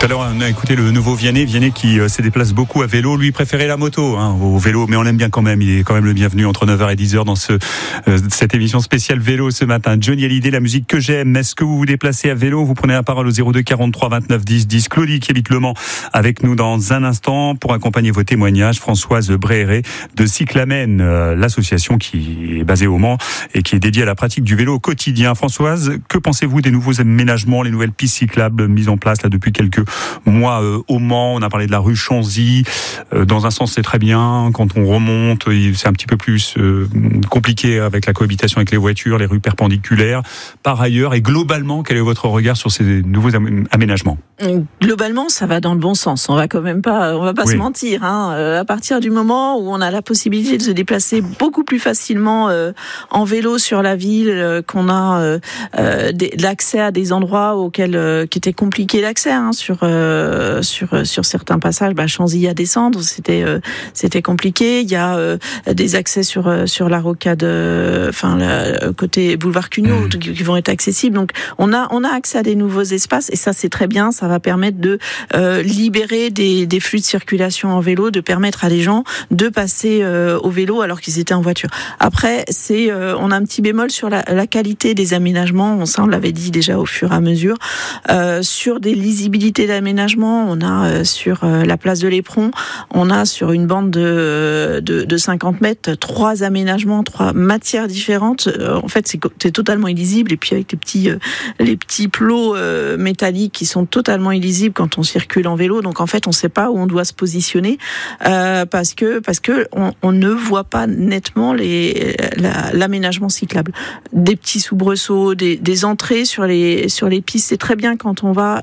Tout à l'heure, on a écouté le nouveau Vianney qui se déplace beaucoup à vélo. Lui préférait la moto au vélo, mais on l'aime bien quand même. Il est quand même le bienvenu entre 9h et 10h dans cette émission spéciale vélo ce matin. Johnny Hallyday, la musique que j'aime. Est-ce que vous vous déplacez à vélo? Vous prenez la parole au 02 43 29 10 10. Claudie qui habite Le Mans avec nous dans un instant pour accompagner vos témoignages. Françoise Bréhéret de Cyclamen, l'association qui est basée au Mans et qui est dédiée à la pratique du vélo au quotidien. Françoise, que pensez-vous des nouveaux aménagements, les nouvelles pistes cyclables mises en place là depuis quelques mois au Mans? On a parlé de la rue Chanzy. Dans un sens, c'est très bien. Quand on remonte, c'est un petit peu plus compliqué avec la cohabitation avec les voitures, les rues perpendiculaires. Par ailleurs, et globalement, quel est votre regard sur ces nouveaux aménagements? Globalement, ça va dans le bon sens. On va pas se mentir. À partir du moment où on a la possibilité de se déplacer beaucoup plus facilement en vélo sur la ville, qu'on a l'accès à des endroits qui étaient compliqués d'accès sur certains passages, Chanzy à descendre, c'était compliqué. Il y a des accès sur la rocade, côté boulevard Cugnot qui vont être accessibles. Donc on a accès à des nouveaux espaces et ça c'est très bien. Ça va permettre de libérer des flux de circulation en vélo, de permettre à des gens de passer au vélo alors qu'ils étaient en voiture. Après, on a un petit bémol sur la qualité des aménagements. On l'avait dit déjà au fur et à mesure. Sur des lisibilités d'aménagement, on a sur la place de l'Éperon, on a sur une bande de 50 mètres 3 aménagements, 3 matières différentes. En fait, c'est totalement illisible. Et puis avec les petits plots métalliques qui sont totalement illisibles quand on circule en vélo. Donc en fait, on ne sait pas où on doit se positionner parce que on ne voit pas nettement l'aménagement cyclable. Des petits soubresauts, des entrées sur les pistes, c'est très bien quand on va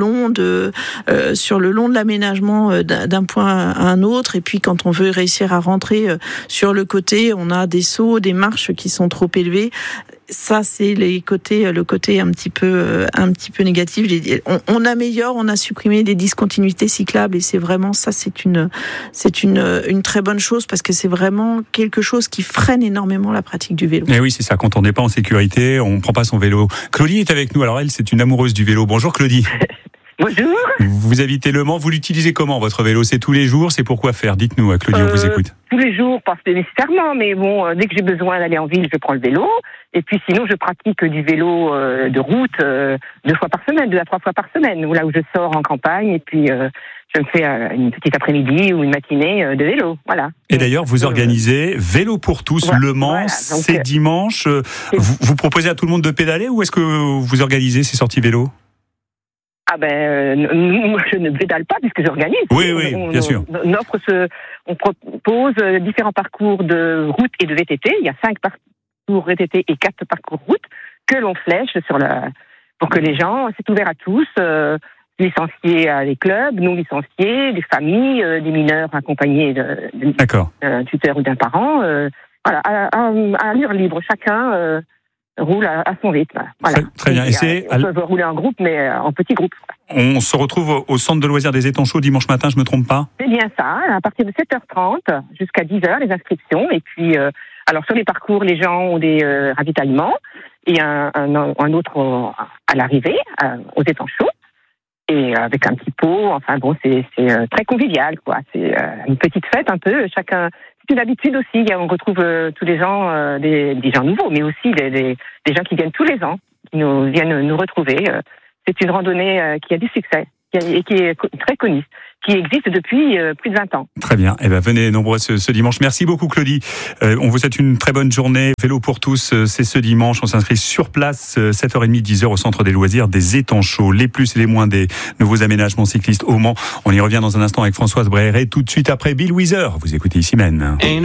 sur le long de l'aménagement d'un point à un autre. Et puis quand on veut réussir à rentrer sur le côté, on a des sauts, des marches qui sont trop élevées. Ça, c'est le côté un petit peu négatif. On améliore, on a supprimé des discontinuités cyclables et c'est vraiment ça, c'est une très bonne chose parce que c'est vraiment quelque chose qui freine énormément la pratique du vélo. Et oui, c'est ça. Quand on n'est pas en sécurité, on prend pas son vélo. Claudie est avec nous. Alors elle, c'est une amoureuse du vélo. Bonjour Claudie. Bonjour. Vous habitez Le Mans. Vous l'utilisez comment votre vélo? C'est tous les jours? C'est pour quoi faire? Dites-nous, Claudie, on vous écoute. Tous les jours, pas nécessairement, mais bon, dès que j'ai besoin d'aller en ville, je prends le vélo. Et puis sinon, je pratique du vélo de route 2 fois par semaine, 2 à 3 fois par semaine, là où je sors en campagne. Et puis je me fais une petite après-midi ou une matinée de vélo, voilà. Et d'ailleurs, vous organisez Vélo pour tous, Le Mans, c'est dimanche. Vous proposez à tout le monde de pédaler ou est-ce que vous organisez ces sorties vélo? Moi, je ne pédale pas puisque j'organise. Oui, bien sûr. On propose différents parcours de route et de VTT. Il y a 5 parcours VTT et 4 parcours route que l'on flèche pour que les gens, c'est ouvert à tous, licenciés à des clubs, non licenciés, des familles, des mineurs accompagnés d'un tuteur ou d'un parent. À allure libre, chacun roule à son rythme. Voilà. Très bien. On peut rouler en groupe, mais en petits groupes. On se retrouve au centre de loisirs des Étanchos dimanche matin, je me trompe pas? C'est bien ça, à partir de 7h30 jusqu'à 10h, les inscriptions. Et puis, alors sur les parcours, les gens ont des ravitaillements et un autre à l'arrivée, aux Étanchos. Et avec un petit pot, c'est très convivial, quoi. C'est une petite fête un peu, chacun. C'est une habitude aussi, on retrouve tous les gens, des gens nouveaux, mais aussi des gens qui viennent tous les ans, qui viennent nous retrouver. C'est une randonnée qui a du succès et qui est très connue, qui existe depuis plus de 20 ans. Très bien. Venez nombreux ce dimanche. Merci beaucoup, Claudie. On vous souhaite une très bonne journée. Vélo pour tous, c'est ce dimanche. On s'inscrit sur place, 7h30, 10h au centre des loisirs des Étanchos. Les plus et les moins des nouveaux aménagements cyclistes au Mans. On y revient dans un instant avec Françoise Bréhéret, tout de suite après Bill Withers. Vous écoutez ici Men.